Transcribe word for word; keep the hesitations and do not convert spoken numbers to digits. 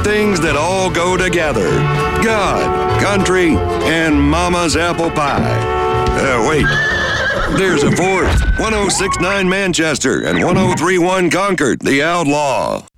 things that all go together. God, country, and Mama's apple pie. Uh, wait. There's a fourth. one oh six point nine Manchester and one oh three point one Concord, the Outlaw.